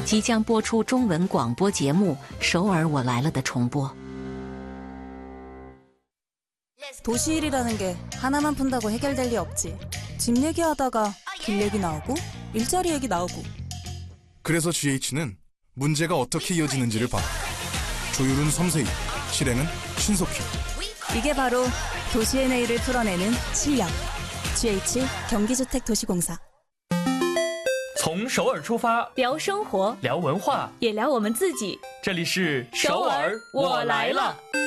即将播出中文广播节目《首尔我来了》的重播。 도시일이라는 게 하나만 푼다고 해결될 리 없지. 집 얘기하다가 길 얘기 나오고 일자리 얘기 나오고. 그래서 GH는 문제가 어떻게 이어지는지를 봐. 조율은 섬세히, 실행은 신속히. 이게 바로 도시의 내일을 풀어내는 실력. GH 경기주택도시공사. 从首尔出发， 聊生活， 聊文化， 也聊我们自己。 这里是首尔我来了。